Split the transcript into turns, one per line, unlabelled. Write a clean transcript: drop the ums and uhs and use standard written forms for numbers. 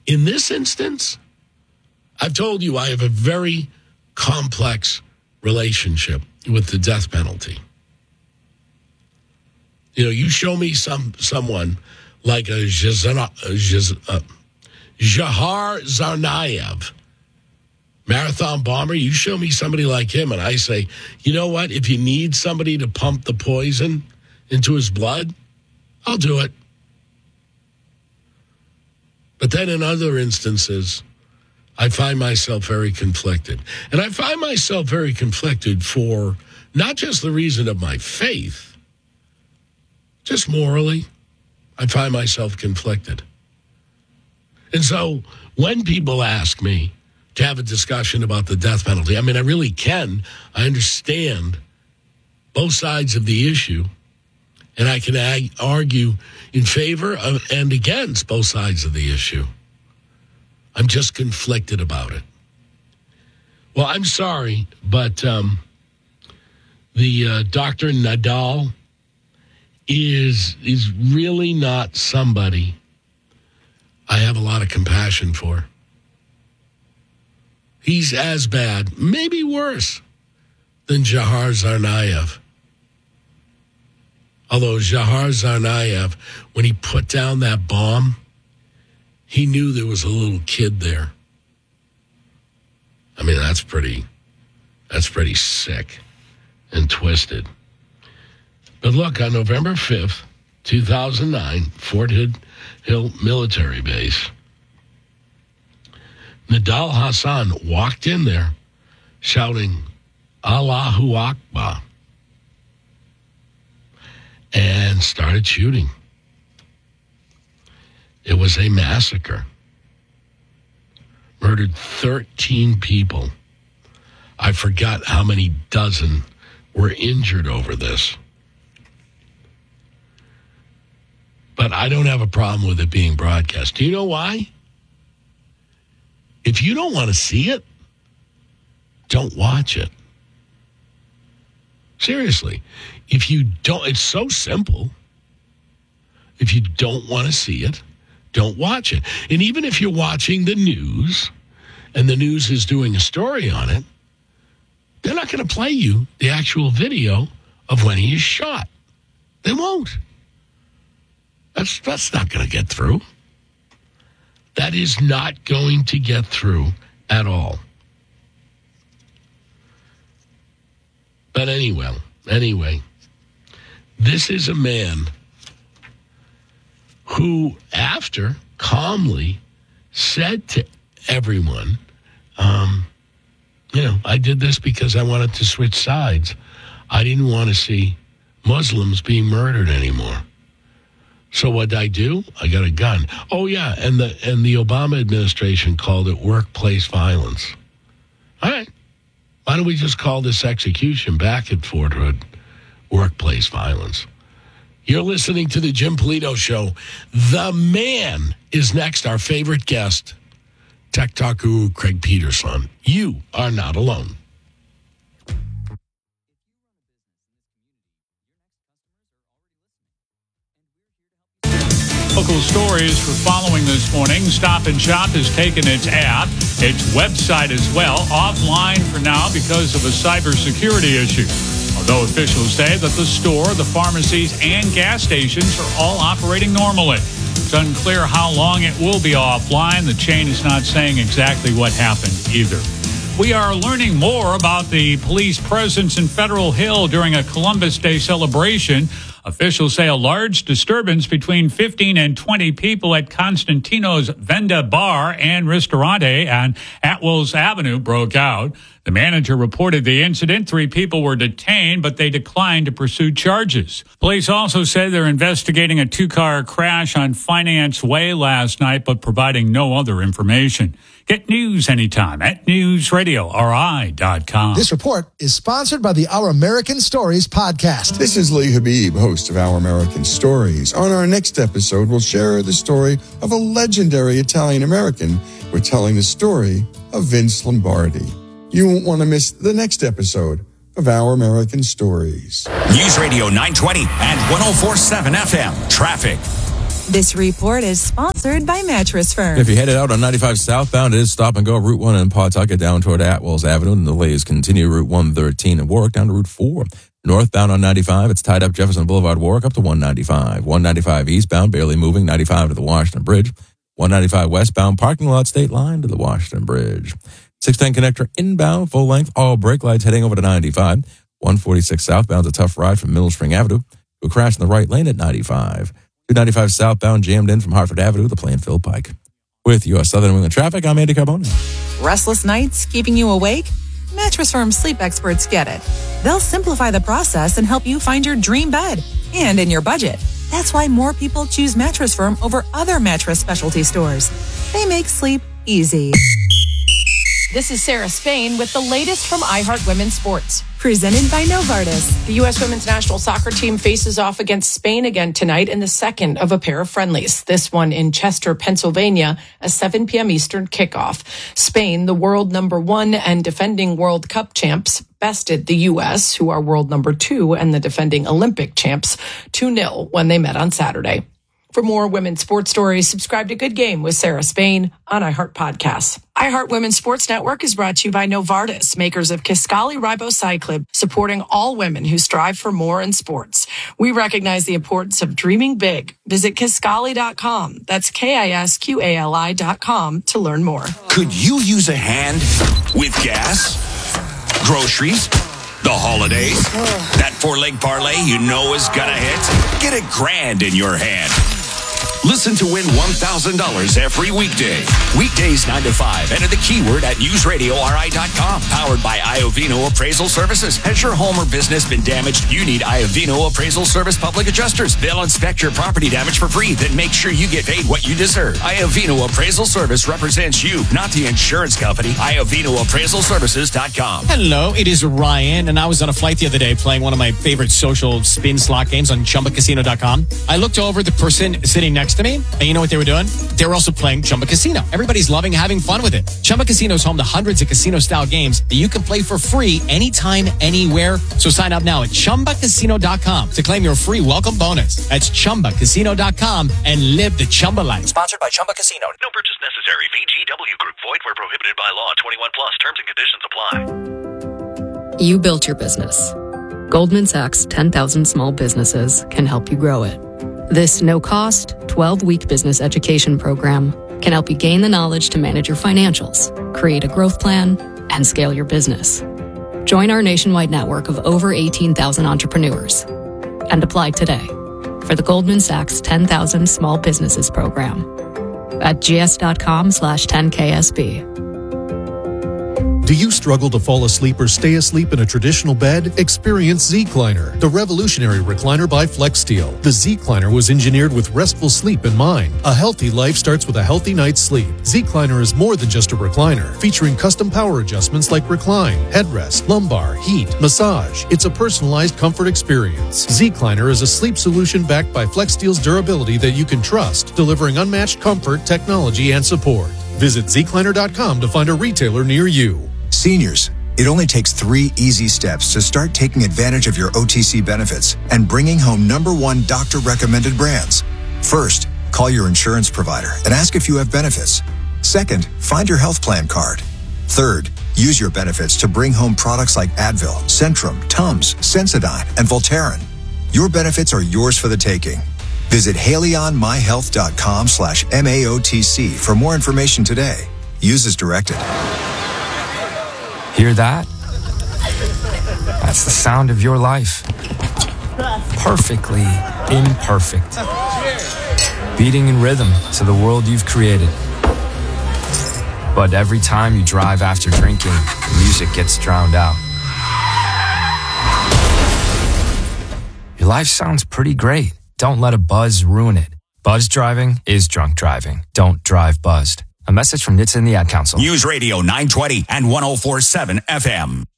In this instance, I've told you I have a very complex relationship with the death penalty. You know, you show me someone like a Jahar Tsarnaev, marathon bomber, you show me somebody like him, and I say, you know what? If you need somebody to pump the poison into his blood, I'll do it. But then in other instances, I find myself very conflicted. And I find myself very conflicted for not just the reason of my faith, just morally, I find myself conflicted. And so when people ask me to have a discussion about the death penalty, I mean, I really can. I understand both sides of the issue, and I can argue in favor of and against both sides of the issue. I'm just conflicted about it. Well, I'm sorry, but the Dr. Nadal is really not somebody I have a lot of compassion for. He's as bad, maybe worse, than Jahar Tsarnaev. Although Jahar Tsarnaev, when he put down that bomb, he knew there was a little kid there. I mean, that's pretty sick and twisted. But look, on November 5th, 2009, Fort Hill Military Base, Nidal Hasan walked in there shouting, Allahu Akbar, and started shooting. It was a massacre. Murdered 13 people. I forgot how many dozen were injured over this. But I don't have a problem with it being broadcast. Do you know why? If you don't want to see it, don't watch it. Seriously. If you don't, it's so simple. If you don't want to see it, don't watch it. And even if you're watching the news and the news is doing a story on it, they're not going to play you the actual video of when he is shot. They won't. That's not going to get through. That is not going to get through at all. But anyway, this is a man who, after calmly said to everyone, I did this because I wanted to switch sides. I didn't want to see Muslims being murdered anymore. So what did I do? I got a gun. Oh, yeah, and the Obama administration called it workplace violence. All right. Why don't we just call this execution back at Fort Hood workplace violence? You're listening to the Jim Polito Show. The man is next, our favorite guest, Tech Talk Guru Craig Peterson. You are not alone.
Local stories for following this morning. Stop and Shop has taken its app, its website as well, offline for now because of a cybersecurity issue. Although officials say that the store, the pharmacies, and gas stations are all operating normally. It's unclear how long it will be offline. The chain is not saying exactly what happened either. We are learning more about the police presence in Federal Hill during a Columbus Day celebration. Officials say a large disturbance between 15 and 20 people at Constantino's Venda Bar and Ristorante on Atwells Avenue broke out. The manager reported the incident. 3 people were detained, but they declined to pursue charges. Police also say they're investigating a 2-car crash on Finance Way last night, but providing no other information. Get news anytime at newsradiori.com.
This report is sponsored by the Our American Stories podcast.
This is Lee Habib, host of Our American Stories. On our next episode, we'll share the story of a legendary Italian-American. We're telling the story of Vince Lombardi. You won't want to miss the next episode of Our American Stories.
News Radio 920 and 104.7 FM. Traffic. This report is sponsored by Mattress Firm.
If you're headed out on 95 southbound, it is stop and go Route 1 in Pawtucket down toward Atwells Avenue, and the delays continue Route 113 in Warwick down to Route 4. Northbound on 95, it's tied up Jefferson Boulevard, Warwick, up to 195. 195 eastbound, barely moving, 95 to the Washington Bridge. 195 westbound, parking lot state line to the Washington Bridge. 610 connector inbound, full length, all brake lights heading over to 95. 146 southbound, a tough ride from Middle Spring Avenue to a crash in the right lane at 95. 295 southbound, jammed in from Hartford Avenue to Plainfield Pike. With U.S. Southern New England Traffic, I'm Andy Carbone.
Restless nights keeping you awake? Mattress Firm sleep experts get it. They'll simplify the process and help you find your dream bed and in your budget. That's why more people choose Mattress Firm over other mattress specialty stores. They make sleep easy.
This is Sarah Spain with the latest from iHeart Women's Sports.
Presented by Novartis.
The U.S. women's national soccer team faces off against Spain again tonight in the second of a pair of friendlies. This one in Chester, Pennsylvania, a 7 p.m. Eastern kickoff. Spain, the world number 1 and defending World Cup champs, bested the U.S., who are world number 2 and the defending Olympic champs, 2-0 when they met on Saturday. For more women's sports stories, subscribe to Good Game with Sarah Spain on iHeart Podcasts. iHeart Women's Sports Network is brought to you by Novartis, makers of Kisqali Ribociclib, supporting all women who strive for more in sports. We recognize the importance of dreaming big. Visit Kisqali.com. That's KISQALI.com to learn more.
Could you use a hand with gas, groceries, the holidays? That 4-leg parlay you know is gonna hit? Get $1,000 in your hand. Listen to win $1,000 every weekday. Weekdays 9 to 5. Enter the keyword at newsradiori.com. Powered by Iovino Appraisal Services. Has your home or business been damaged? You need Iovino Appraisal Service Public Adjusters. They'll inspect your property damage for free, then make sure you get paid what you deserve. Iovino Appraisal Service represents you, not the insurance company. IovinoAppraisalServices.com.
Hello, it is Ryan, and I was on a flight the other day playing one of my favorite social spin slot games on ChumbaCasino.com. I looked over at the person sitting next to me, and you know what they were doing? They were also playing Chumba Casino. Everybody's loving having fun with it. Chumba Casino is home to hundreds of casino-style games that you can play for free anytime, anywhere. So sign up now at ChumbaCasino.com to claim your free welcome bonus. That's ChumbaCasino.com and live the Chumba life.
Sponsored by Chumba Casino.
No purchase necessary. VGW Group. Void where prohibited by law. 21 plus. Terms and conditions apply.
You built your business. Goldman Sachs 10,000 Small Businesses can help you grow it. This no-cost, 12-week business education program can help you gain the knowledge to manage your financials, create a growth plan, and scale your business. Join our nationwide network of over 18,000 entrepreneurs and apply today for the Goldman Sachs 10,000 Small Businesses program at gs.com/10KSB.
Do you struggle to fall asleep or stay asleep in a traditional bed? Experience Zecliner, the revolutionary recliner by FlexSteel. The Zecliner was engineered with restful sleep in mind. A healthy life starts with a healthy night's sleep. Zecliner is more than just a recliner, featuring custom power adjustments like recline, headrest, lumbar, heat, massage. It's a personalized comfort experience. Zecliner is a sleep solution backed by FlexSteel's durability that you can trust, delivering unmatched comfort, technology, and support. Visit Zecliner.com to find a retailer near you.
Seniors, it only takes 3 easy steps to start taking advantage of your OTC benefits and bringing home #1 doctor-recommended brands. First, call your insurance provider and ask if you have benefits. Second, find your health plan card. Third, use your benefits to bring home products like Advil, Centrum, Tums, Sensodyne, and Voltaren. Your benefits are yours for the taking. Visit HaleyOnMyHealth.com/MAOTC for more information today. Use as directed.
Hear that? That's the sound of your life. Perfectly imperfect. Beating in rhythm to the world you've created. But every time you drive after drinking, the music gets drowned out. Your life sounds pretty great. Don't let a buzz ruin it. Buzz driving is drunk driving. Don't drive buzzed. A message from NHTSA and the Ad Council.
News Radio 920 and 104.7 FM.